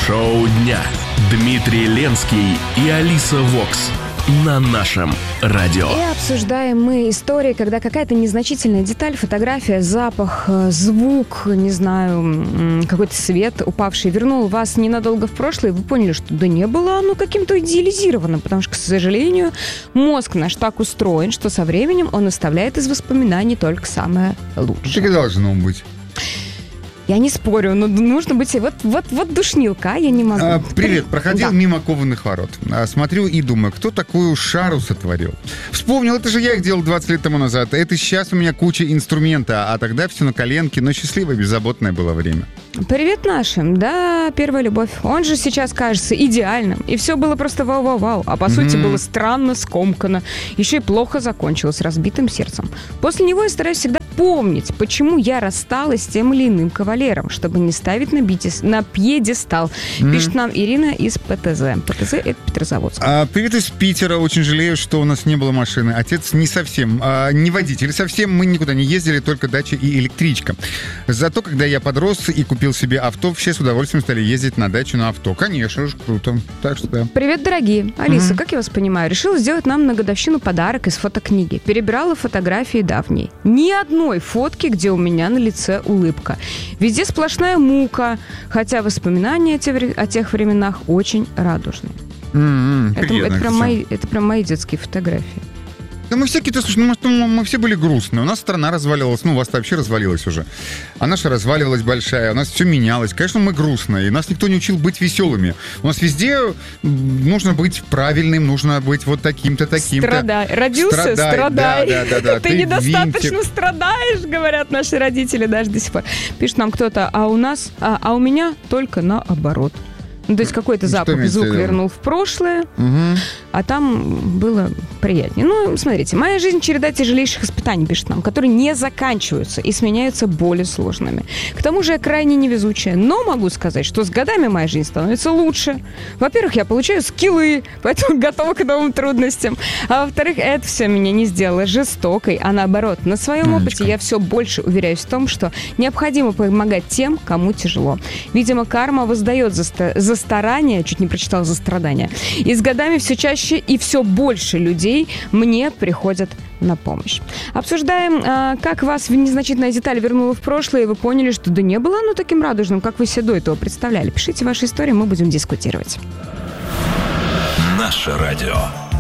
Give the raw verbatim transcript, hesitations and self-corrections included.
Шоу дня. Дмитрий Ленский и Алиса Вокс на нашем радио. И обсуждаем мы истории, когда какая-то незначительная деталь, фотография, запах, звук, не знаю, какой-то свет упавший, вернул вас ненадолго в прошлое, и вы поняли, что да не было оно каким-то идеализированным, потому что, к сожалению, мозг наш так устроен, что со временем он оставляет из воспоминаний только самое лучшее. Так и должно быть. Я не спорю, но нужно быть... Вот, вот, вот душнилка, а я не могу. А, привет, проходил да. мимо кованых ворот. А, смотрю и думаю, кто такую шару сотворил? Вспомнил, это же я их делал двадцать лет тому назад. Это сейчас у меня куча инструмента, а тогда все на коленке, но счастливое, беззаботное было время. Привет нашим, да, первая любовь. Он же сейчас кажется идеальным. И все было просто вау-вау-вау. А по mm-hmm. сути было странно, скомканно. Еще и плохо закончилось, разбитым сердцем. После него я стараюсь всегда помнить, почему я рассталась с тем или иным кавалером, чтобы не ставить на, битис, на пьедестал. Mm-hmm. Пишет нам Ирина из ПТЗ. ПТЗ — это Петрозаводск. А, привет из Питера. Очень жалею, что у нас не было машины. Отец не совсем, а, не водитель совсем. Мы никуда не ездили, только дача и электричка. Зато, когда я подрос и купил себе авто, все с удовольствием стали ездить на дачу на авто. Конечно же, круто. Так что да. Привет, дорогие. Алиса, Mm-hmm. как я вас понимаю, решила сделать нам на годовщину подарок из фотокниги. Перебирала фотографии давние. Ни одной фотки, где у меня на лице улыбка. Везде сплошная мука, хотя воспоминания о, те, о тех временах очень радужные. Mm-hmm. Это, Приятно, это, прям мои, это прям мои детские фотографии. Да мы все какие-то, слушай, ну, мы, мы все были грустные. У нас страна разваливалась, ну, у вас-то вообще развалилась уже. А наша разваливалась большая, у нас все менялось. Конечно, мы грустные, и нас никто не учил быть веселыми. У нас везде нужно быть правильным, нужно быть вот таким-то, таким-то. Страдай. Родился, страдай. страдай. Да, да, да, да. Ты, Ты недостаточно винтик. страдаешь, говорят наши родители даже до сих пор. Пишет нам кто-то, а у нас, а, а у меня только наоборот. Ну, то есть какой-то запах, звук вернул в прошлое, угу. а там было приятнее. Ну, смотрите, моя жизнь череда тяжелейших испытаний, пишет нам, которые не заканчиваются и сменяются более сложными. К тому же я крайне невезучая, но могу сказать, что с годами моя жизнь становится лучше. Во-первых, я получаю скиллы, поэтому готова к новым трудностям. А во-вторых, это все меня не сделало жестокой, а наоборот, на своем Мамочка. опыте я все больше уверяюсь в том, что необходимо помогать тем, кому тяжело. Видимо, карма воздает за, за старания, чуть не прочитала за страдания. И с годами все чаще и все больше людей мне приходят на помощь. Обсуждаем, а, как вас незначительная деталь вернула в прошлое, и вы поняли, что да не было оно таким радужным, как вы себе до этого представляли. Пишите ваши истории, мы будем дискутировать. Наше радио.